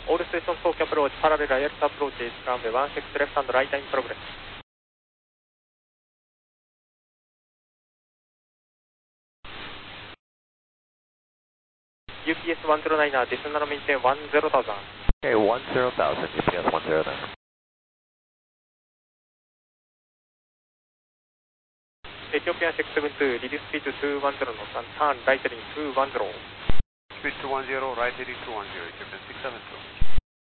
All stations Tokyo approach, parallel ILS approach is runway 16 left and right in progress. UPS 109er, descend and maintain 10,000. Okay, 10,000, UPS 109. Ethiopian 672, reduce speed to 210 knots and turn right heading 210. Speed 210, right heading 210, Ethiopian 672.